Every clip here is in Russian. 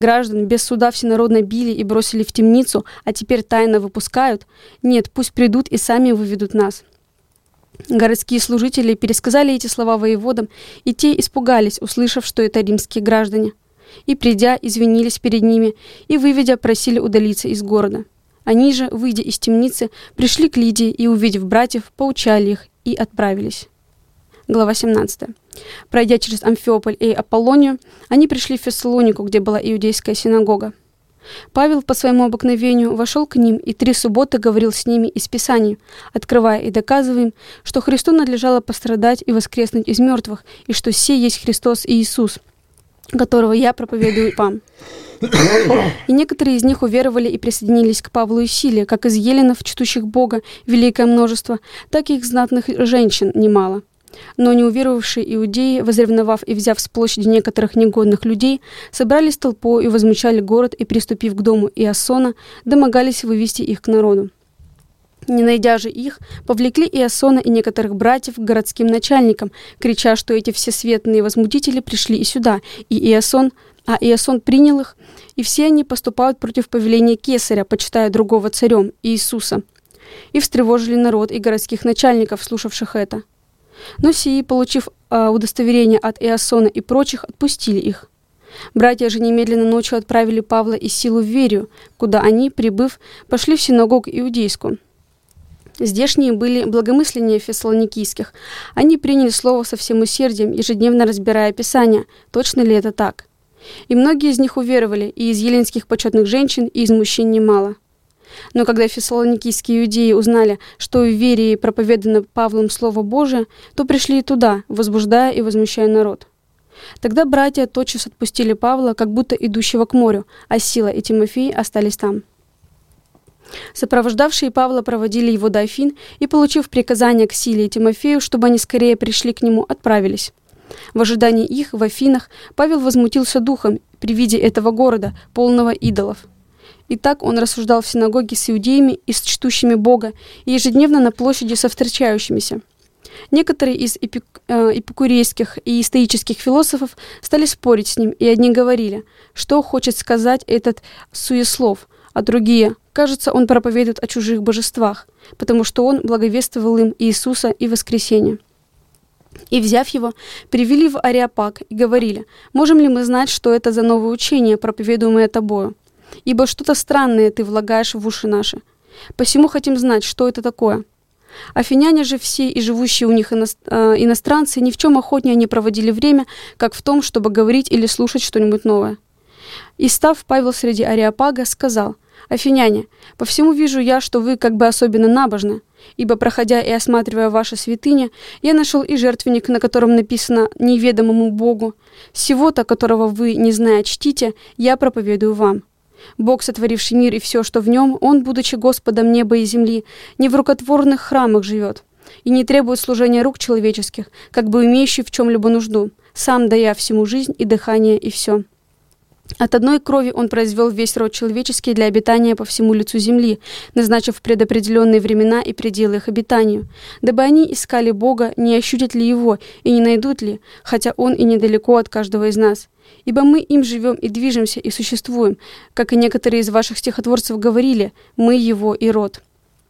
граждан без суда всенародно били и бросили в темницу, а теперь тайно выпускают? Нет, пусть придут и сами выведут нас». Городские служители пересказали эти слова воеводам, и те испугались, услышав, что это римские граждане. И, придя, извинились перед ними, и, выведя, просили удалиться из города. Они же, выйдя из темницы, пришли к Лидии и, увидев братьев, поучали их и отправились. Глава 17. Пройдя через Амфиополь и Аполлонию, они пришли в Фессалонику, где была иудейская синагога. Павел по своему обыкновению вошел к ним и 3 субботы говорил с ними из Писаний, открывая и доказывая им, что Христу надлежало пострадать и воскреснуть из мертвых, и что сей есть Христос и Иисус, которого я проповедую вам. И некоторые из них уверовали и присоединились к Павлу и Силе, как из еленов, чтущих Бога, великое множество, так и их знатных женщин немало. Но неуверовавшие иудеи, возревновав и взяв с площади некоторых негодных людей, собрались толпой и возмущали город, и, приступив к дому Иасона, домогались вывести их к народу. Не найдя же их, повлекли Иасона и некоторых братьев к городским начальникам, крича, что эти всесветные возмутители пришли и сюда, Иасон принял их, и все они поступают против повеления Кесаря, почитая другого царем, Иисуса. И встревожили народ и городских начальников, слушавших это. Но сии, получив удостоверение от Иасона и прочих, отпустили их. Братья же немедленно ночью отправили Павла и Силу в Верию, куда они, прибыв, пошли в синагогу иудейскую. Здешние были благомысленнее фессалоникийских. Они приняли слово со всем усердием, ежедневно разбирая Писания, точно ли это так. И многие из них уверовали, и из еленских почетных женщин, и из мужчин немало. Но когда фессалоникийские иудеи узнали, что в Верии проповедано Павлом Слово Божие, то пришли и туда, возбуждая и возмущая народ. Тогда братья тотчас отпустили Павла, как будто идущего к морю, а Сила и Тимофей остались там. Сопровождавшие Павла проводили его до Афин и, получив приказание к Силе и Тимофею, чтобы они скорее пришли к нему, отправились. В ожидании их в Афинах Павел возмутился духом при виде этого города, полного идолов. Итак, он рассуждал в синагоге с иудеями и с чтущими Бога, и ежедневно на площади со встречающимися. Некоторые из эпикурейских и стоических философов стали спорить с ним, и одни говорили, что хочет сказать этот суеслов, а другие, кажется, он проповедует о чужих божествах, потому что он благовествовал им Иисуса и воскресение. И, взяв его, привели в Ареопаг и говорили, можем ли мы знать, что это за новое учение, проповедуемое тобою? Ибо что-то странное ты влагаешь в уши наши. Посему хотим знать, что это такое. Афиняне же все и живущие у них иностранцы ни в чем охотнее не проводили время, как в том, чтобы говорить или слушать что-нибудь новое. И став Павел среди Ареопага, сказал: «Афиняне, по всему вижу я, что вы как бы особенно набожны, ибо, проходя и осматривая ваши святыни, я нашел и жертвенник, на котором написано «неведомому Богу». Сего-то, которого вы, не зная, чтите, я проповедую вам. Бог, сотворивший мир и все, что в нем, Он, будучи Господом неба и земли, не в рукотворных храмах живет и не требует служения рук человеческих, как бы имеющий в чем-либо нужду, сам дая всему жизнь и дыхание и все. От одной крови Он произвел весь род человеческий для обитания по всему лицу земли, назначив предопределенные времена и пределы их обитанию, дабы они искали Бога, не ощутят ли Его и не найдут ли, хотя Он и недалеко от каждого из нас. Ибо мы им живем и движемся и существуем, как и некоторые из ваших стихотворцев говорили, мы Его и род.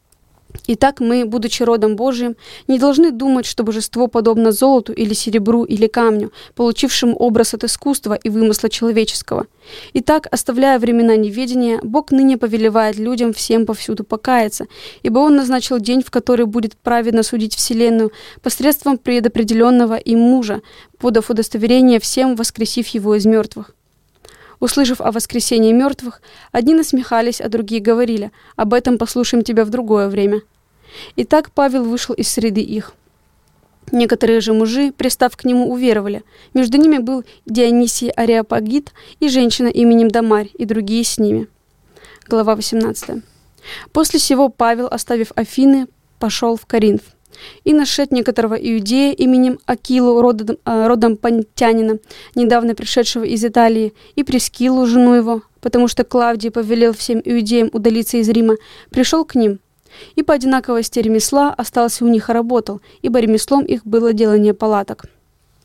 Итак, мы, будучи родом Божиим, не должны думать, что божество подобно золоту или серебру или камню, получившему образ от искусства и вымысла человеческого. Итак, оставляя времена неведения, Бог ныне повелевает людям всем повсюду покаяться, ибо Он назначил день, в который будет праведно судить вселенную посредством предопределенного им мужа, подав удостоверение всем, воскресив его из мертвых. Услышав о воскресении мертвых, одни насмехались, а другие говорили: «Об этом послушаем тебя в другое время». Итак, Павел вышел из среды их. Некоторые же мужи, пристав к нему, уверовали. Между ними был Дионисий Ареопагит и женщина именем Дамарь, и другие с ними. Глава 18. После сего Павел, оставив Афины, пошел в Коринф. И нашед некоторого иудея именем Акилу, родом понтянина, недавно пришедшего из Италии, и Прискилу, жену его, потому что Клавдий повелел всем иудеям удалиться из Рима, пришел к ним. И по одинаковости ремесла остался у них и работал, ибо ремеслом их было делание палаток.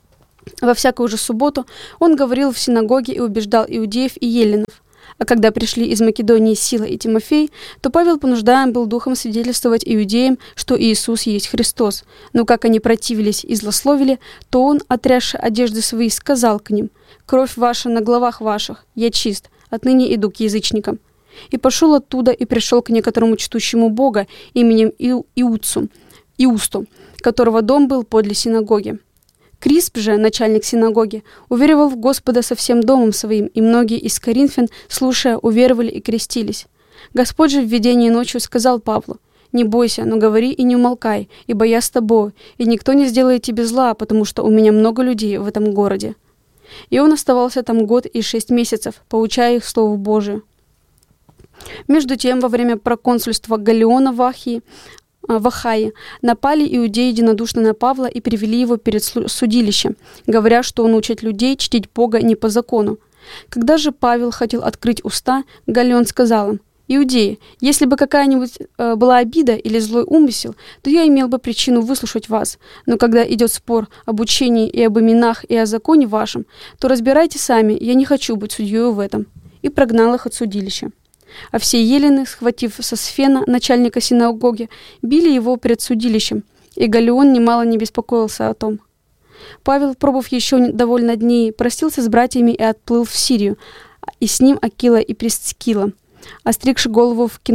Во всякую же субботу он говорил в синагоге и убеждал иудеев и эллинов. А когда пришли из Македонии Сила и Тимофей, то Павел понуждаем был духом свидетельствовать иудеям, что Иисус есть Христос. Но как они противились и злословили, то он, отрясши одежды свои, сказал к ним: «Кровь ваша на головах ваших, я чист, отныне иду к язычникам». И пошел оттуда и пришел к некоторому чтущему Бога именем Иусту, которого дом был подле синагоги. Крисп же, начальник синагоги, уверовал в Господа со всем домом своим, и многие из коринфян, слушая, уверовали и крестились. Господь же в видении ночью сказал Павлу: «Не бойся, но говори и не умолкай, ибо я с тобою, и никто не сделает тебе зла, потому что у меня много людей в этом городе». И он оставался там 1 год и 6 месяцев, поучая их Слову Божию. Между тем, во время проконсульства Галлиона в Ахае напали иудеи единодушно на Павла и привели его перед судилищем, говоря, что он учит людей чтить Бога не по закону. Когда же Павел хотел открыть уста, Галлион сказал им: «Иудеи, если бы какая-нибудь была обида или злой умысел, то я имел бы причину выслушать вас. Но когда идет спор об учении и об именах и о законе вашем, то разбирайте сами, я не хочу быть судьей в этом». И прогнал их от судилища. А все эллины, схватив Сосфена, начальника синагоги, били его перед судилищем, и Галлион немало не беспокоился о том. Павел, пробыв еще довольно дней, простился с братьями и отплыл в Сирию, и с ним Акила и Прискила, остригши голову в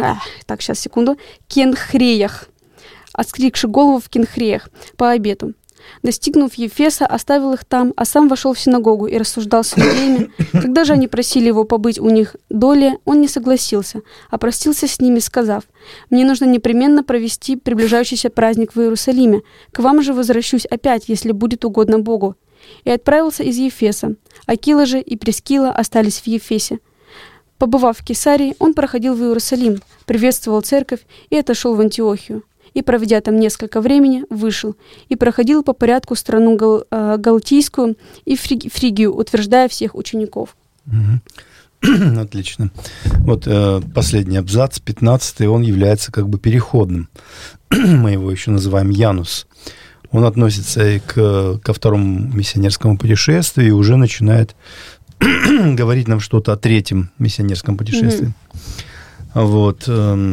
Кенхреях по обету. Достигнув Ефеса, оставил их там, а сам вошел в синагогу и рассуждал с иудеями. Когда же они просили его побыть у них долее, он не согласился, а простился с ними, сказав: «Мне нужно непременно провести приближающийся праздник в Иерусалиме. К вам же возвращусь опять, если будет угодно Богу». И отправился из Ефеса. Акила же и Прискила остались в Ефесе. Побывав в Кесарии, он проходил в Иерусалим, приветствовал церковь и отошел в Антиохию. И, проведя там несколько времени, вышел и проходил по порядку страну Галатийскую и Фригию, утверждая всех учеников. Отлично. Вот последний абзац, 15-й, он является как бы переходным. Мы его еще называем Янус. Он относится и ко второму миссионерскому путешествию и уже начинает говорить нам что-то о третьем миссионерском путешествии. Вот.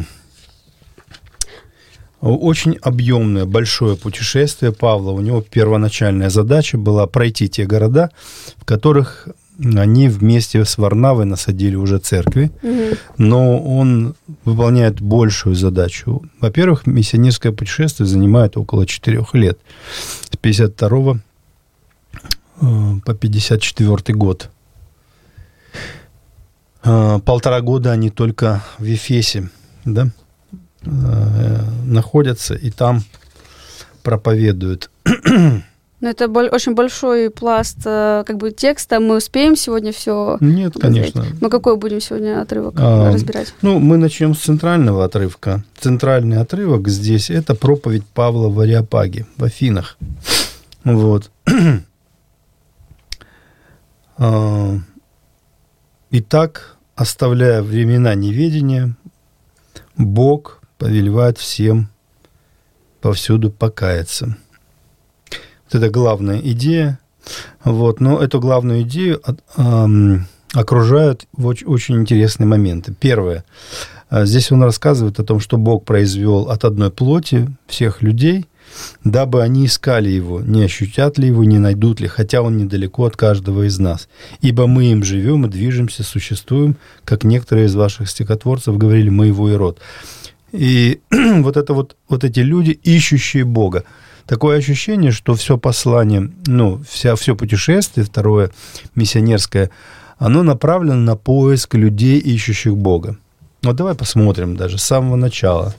Очень объемное, большое путешествие Павла. У него первоначальная задача была пройти те города, в которых они вместе с Варнавой насадили уже церкви. Но он выполняет большую задачу. Во-первых, миссионерское путешествие занимает около 4 лет. С 52 по 54 год. 1,5 года они только в Ефесе, да, находятся и там проповедуют. Но это очень большой пласт как бы текста. Мы успеем сегодня все? Нет, конечно. Мы какой будем сегодня отрывок разбирать? Ну, мы начнем с центрального отрывка. Центральный отрывок здесь – это проповедь Павла в Ареопаге, в Афинах. Вот. Итак, оставляя времена неведения, Бог повелевает всем повсюду покаяться. Вот это главная идея. Вот. Но эту главную идею окружают очень интересные моменты. Первое. Здесь он рассказывает о том, что Бог произвел от одной плоти всех людей, дабы они искали Его, не ощутят ли Его, не найдут ли, хотя Он недалеко от каждого из нас. Ибо мы им живем и движемся, существуем, как некоторые из ваших стихотворцев говорили, мы Его и род. И вот эти люди, ищущие Бога. Такое ощущение, что все послание, все путешествие, второе миссионерское, оно направлено на поиск людей, ищущих Бога. Вот давай посмотрим даже с самого начала.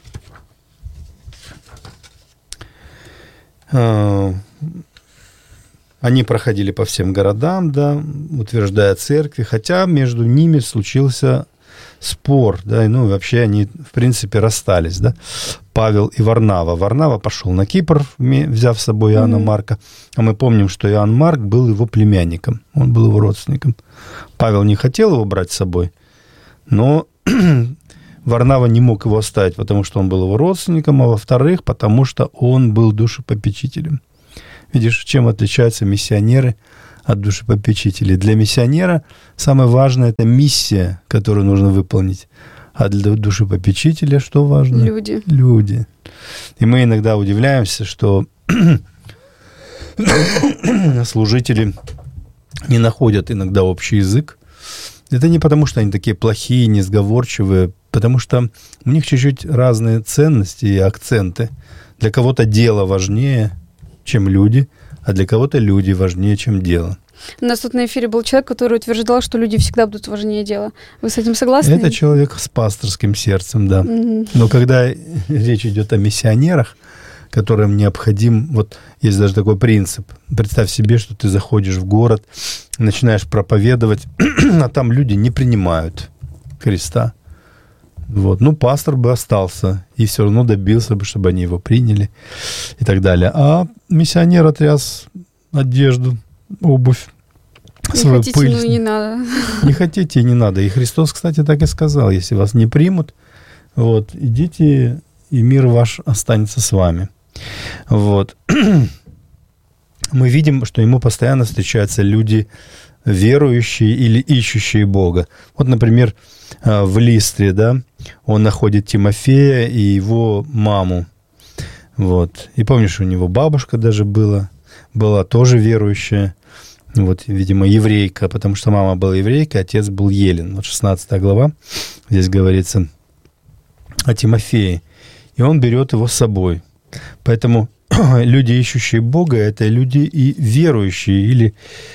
Они проходили по всем городам, да, утверждая церкви, хотя между ними случился спор, да, вообще они, в принципе, расстались, да, Павел и Варнава. Варнава пошел на Кипр, взяв с собой Иоанна Марка, а мы помним, что Иоанн Марк был его племянником, он был его родственником. Павел не хотел его брать с собой, но Варнава не мог его оставить, потому что он был его родственником, а во-вторых, потому что он был душепопечителем. Видишь, чем отличаются миссионеры от душепопечителей? Для миссионера самое важное – это миссия, которую нужно выполнить. А для душепопечителя что важно? Люди. Люди. И мы иногда удивляемся, что служители не находят иногда общий язык. Это не потому, что они такие плохие, несговорчивые, потому что у них чуть-чуть разные ценности и акценты. Для кого-то дело важнее, чем люди, а для кого-то люди важнее, чем дело. У нас тут на эфире был человек, который утверждал, что люди всегда будут важнее дела. Вы с этим согласны? Это человек с пасторским сердцем, да. Но когда речь идет о миссионерах, которым необходим, вот есть даже такой принцип. Представь себе, что ты заходишь в город, начинаешь проповедовать, а там люди не принимают Христа. Вот. Ну, пастор бы остался и все равно добился бы, чтобы они его приняли и так далее. А миссионер отряс одежду, обувь, свою хотите, пыль. Ну и не надо. Не хотите, и не надо. И Христос, кстати, так и сказал: если вас не примут, вот, идите, и мир ваш останется с вами. Вот. Мы видим, что ему постоянно встречаются люди верующие или ищущие Бога. Вот, например, в Листре, да, он находит Тимофея и его маму. Вот. И помнишь, у него бабушка даже была тоже верующая. Вот, видимо, еврейка, потому что мама была еврейка, отец был еллин. Вот 16 глава, здесь говорится о Тимофее. И он берет его с собой. Поэтому люди, ищущие Бога, это люди и верующие, или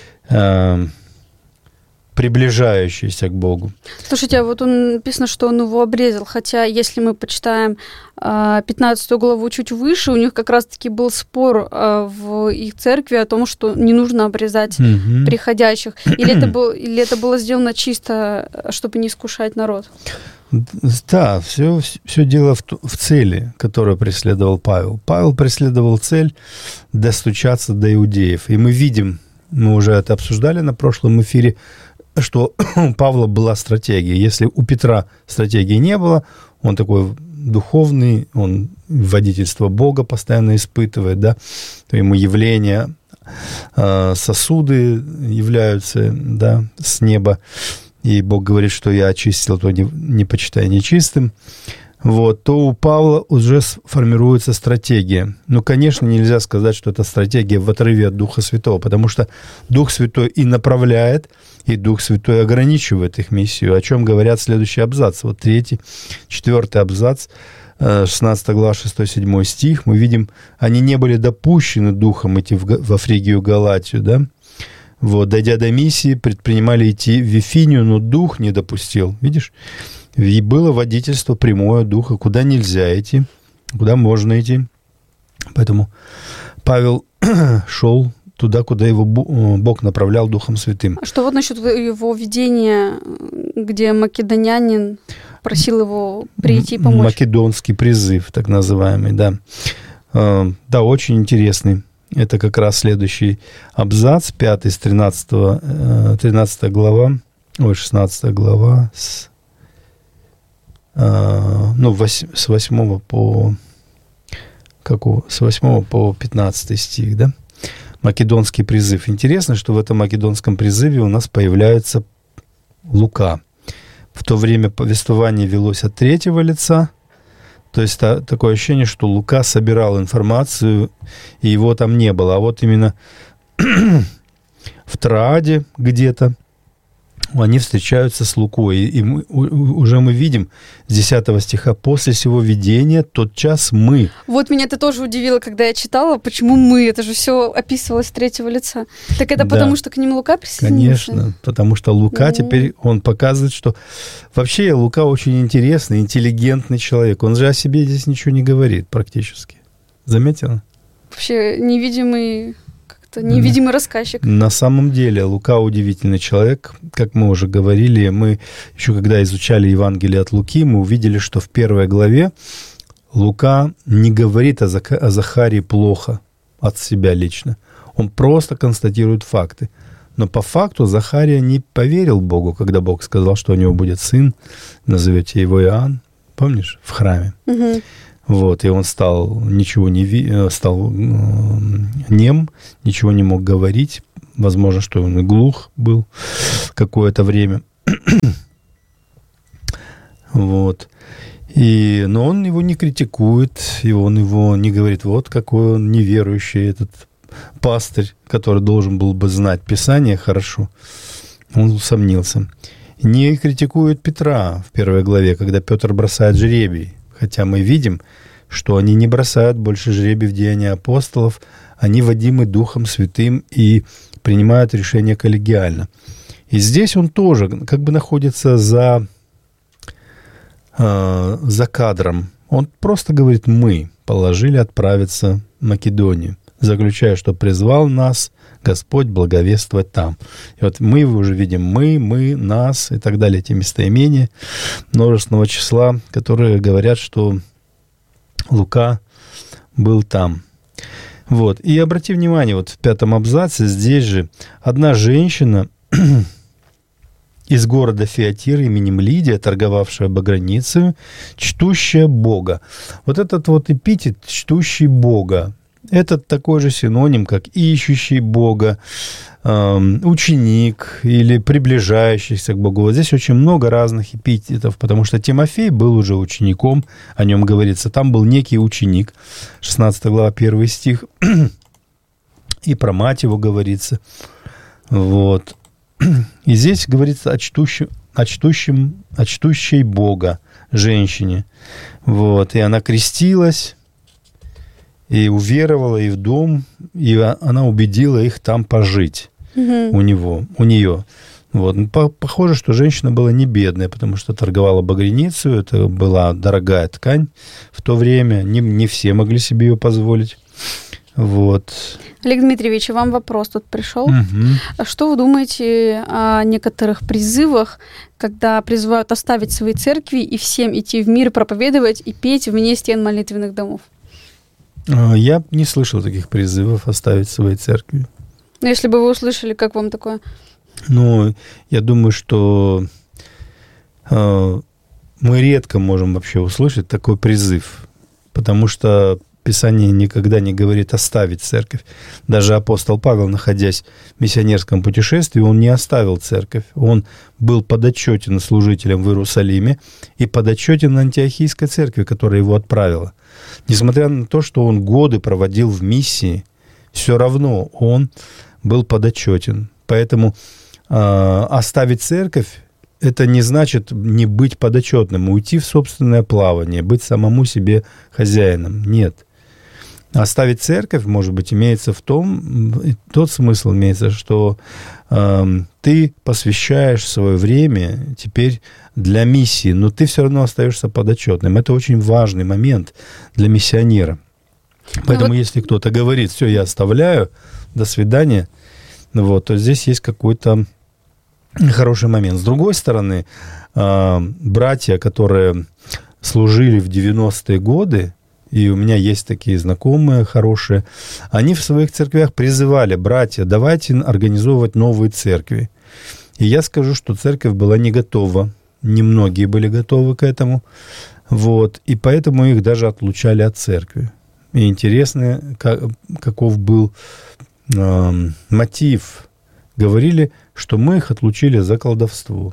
приближающиеся к Богу. Слушайте, а вот он написано, что он его обрезал, хотя если мы почитаем 15 главу чуть выше, у них как раз-таки был спор в их церкви о том, что не нужно обрезать приходящих. Или это было сделано чисто, чтобы не искушать народ? Да, все дело в цели, которую преследовал Павел. Павел преследовал цель достучаться до иудеев. И мы видим, мы уже это обсуждали на прошлом эфире, что у Павла была стратегия. Если у Петра стратегии не было, он такой духовный, он водительство Бога постоянно испытывает, да, то ему явления, сосуды являются, да, с неба. И Бог говорит, что я очистил, то не почитай нечистым. Вот, то у Павла уже формируется стратегия. Ну, конечно, нельзя сказать, что это стратегия в отрыве от Духа Святого, потому что Дух Святой и направляет, и Дух Святой ограничивает их миссию, о чем говорят следующий абзац. Вот 3, 4 абзац, 16 глава, 6-7 стих. Мы видим, они не были допущены Духом идти во Фригию Галатию, да? Вот, дойдя до миссии, предпринимали идти в Вифинию, но Дух не допустил. Видишь? И было водительство прямое Духа, куда нельзя идти, куда можно идти. Поэтому Павел шел туда, куда его Бог направлял Духом Святым. А что вот насчет его видения, где македонянин просил его прийти и помочь? Македонский призыв, так называемый, да. Да, очень интересный. Это как раз следующий абзац, 5 с 13 глава, 16 глава, с 8 по 15 стих, да? Македонский призыв. Интересно, что в этом македонском призыве у нас появляется Лука. В то время повествование велось от третьего лица, то есть такое ощущение, что Лука собирал информацию, и его там не было. А вот именно в Трааде где-то они встречаются с Лукой. И мы видим с 10 стиха: «После сего видения тотчас мы». Вот меня это тоже удивило, когда я читала, почему мы? Это же все описывалось с третьего лица. Так это потому, что к ним Лука присоединился? Конечно, потому что Лука теперь, он показывает, что... Вообще Лука очень интересный, интеллигентный человек. Он же о себе здесь ничего не говорит практически. Заметила? Вообще невидимый рассказчик. На самом деле Лука удивительный человек. Как мы уже говорили, мы еще когда изучали Евангелие от Луки, мы увидели, что в 1 главе Лука не говорит о Захарии плохо от себя лично. Он просто констатирует факты. Но по факту Захария не поверил Богу, когда Бог сказал, что у него будет сын, назовете его Иоанн. Помнишь? В храме. Угу. Вот, и он стал стал нем, ничего не мог говорить. Возможно, что он и глух был какое-то время. Вот. Но он его не критикует, и он его не говорит, вот какой он неверующий, этот пастырь, который должен был бы знать Писание хорошо. Он усомнился. Не критикует Петра в 1 главе, когда Петр бросает жребий. Хотя мы видим, что они не бросают больше жребий в Деяния апостолов, они водимы Духом Святым и принимают решения коллегиально. И здесь он тоже как бы находится за кадром. Он просто говорит, мы положили отправиться в Македонию, заключая, что призвал нас Господь благовествовать там. И вот мы уже видим мы, нас и так далее, эти местоимения множественного числа, которые говорят, что Лука был там. Вот. И обрати внимание, вот в 5 абзаце здесь же одна женщина из города Фиатир именем Лидия, торговавшая баграницею, чтущая Бога. Вот этот вот эпитет «чтущий Бога», это такой же синоним, как ищущий Бога, ученик или приближающийся к Богу. Вот здесь очень много разных эпитетов, потому что Тимофей был уже учеником, о нем говорится. Там был некий ученик, 16 глава, 1 стих, и про мать его говорится. Вот. И здесь говорится о чтущей Бога женщине. Вот. И она крестилась, и уверовала, и в дом, и она убедила их там пожить у нее. Вот. Похоже, что женщина была не бедная, потому что торговала багряницей, это была дорогая ткань в то время, не все могли себе ее позволить. Вот. Олег Дмитриевич, вам вопрос тут пришел. Что вы думаете о некоторых призывах, когда призывают оставить свои церкви и всем идти в мир, проповедовать и петь вне стен молитвенных домов? Я не слышал таких призывов оставить свои церкви. Но если бы вы услышали, как вам такое? Ну, я думаю, что мы редко можем вообще услышать такой призыв, потому что Писание никогда не говорит оставить церковь. Даже апостол Павел, находясь в миссионерском путешествии, он не оставил церковь. Он был подотчетен служителем в Иерусалиме и подотчетен Антиохийской церкви, которая его отправила. Несмотря на то, что он годы проводил в миссии, все равно он был подотчетен. Поэтому оставить церковь — это не значит не быть подотчетным, уйти в собственное плавание, быть самому себе хозяином. Нет. Оставить церковь, может быть, имеется тот смысл имеется, что ты посвящаешь свое время теперь для миссии, но ты все равно остаешься подотчетным. Это очень важный момент для миссионера. Поэтому если кто-то говорит, все, я оставляю, до свидания, вот, то здесь есть какой-то хороший момент. С другой стороны, братья, которые служили в 90-е годы, и у меня есть такие знакомые хорошие, они в своих церквях призывали: братья, давайте организовывать новые церкви. И я скажу, что церковь была не готова, немногие были готовы к этому, вот, и поэтому их даже отлучали от церкви. И интересно, каков был мотив. Говорили, что мы их отлучили за колдовство.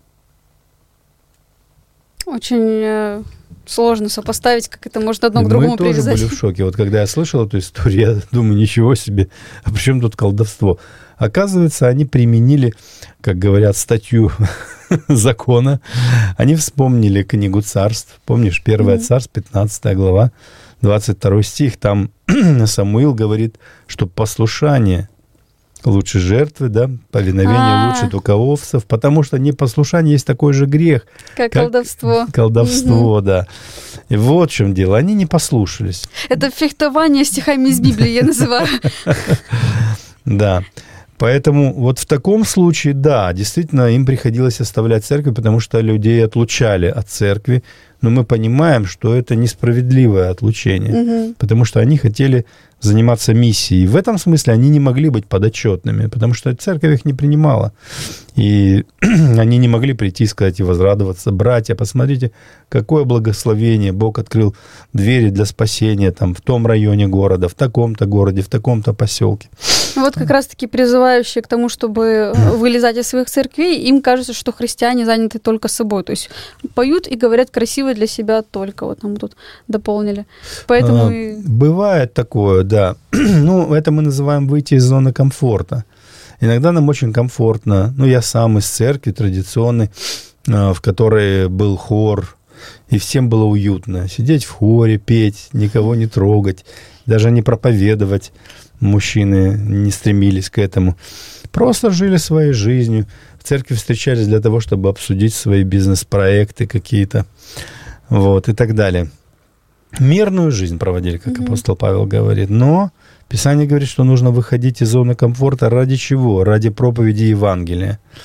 Очень сложно сопоставить, как это может одно к другому привязать. Мы тоже были в шоке. Вот когда я слышал эту историю, я думаю, ничего себе, а при чем тут колдовство? Оказывается, они применили, как говорят, статью закона. Они вспомнили книгу Царств. Помнишь, 1 Царств, 15 глава, 22 стих. Там Самуил говорит, что послушание лучше жертвы, да, повиновение лучше туковцев, потому что непослушание есть такой же грех, как колдовство. Колдовство, да. И вот в чем дело. Они не послушались. Это фехтование стихами из Библии, я называю. Да. Поэтому вот в таком случае, да, действительно, им приходилось оставлять церковь, потому что людей отлучали от церкви. Но мы понимаем, что это несправедливое отлучение, потому что они хотели заниматься миссией. В этом смысле они не могли быть подотчетными, потому что церковь их не принимала. И они не могли прийти и сказать и возрадоваться: братья, посмотрите, какое благословение, Бог открыл двери для спасения там, в том районе города, в таком-то городе, в таком-то поселке. Вот как раз-таки призывающие к тому, чтобы вылезать из своих церквей, им кажется, что христиане заняты только собой. То есть поют и говорят красиво для себя только. Вот нам тут дополнили. Поэтому... Бывает такое, да. Ну, это мы называем выйти из зоны комфорта. Иногда нам очень комфортно. Ну, я сам из церкви традиционной, в которой был хор, и всем было уютно. Сидеть в хоре, петь, никого не трогать, даже не проповедовать. Мужчины не стремились к этому. Просто жили своей жизнью. В церкви встречались для того, чтобы обсудить свои бизнес-проекты какие-то. Вот, и так далее. Мирную жизнь проводили, как апостол Павел говорит. Но Писание говорит, что нужно выходить из зоны комфорта ради чего? Ради проповеди Евангелия.